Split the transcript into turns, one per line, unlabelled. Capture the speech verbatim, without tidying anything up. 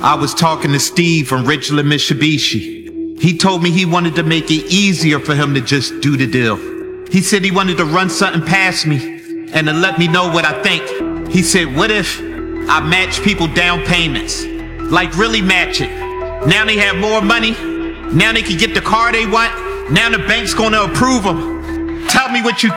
I was talking to Steve from Richland Mitsubishi. He told me he wanted to make it easier for him to just do the deal. He said he wanted to run something past me and to let me know what I think. He said, what if I match people down payments? Like really match it. Now they have more money. Now they can get the car they want. Now the bank's gonna approve them. Tell me what you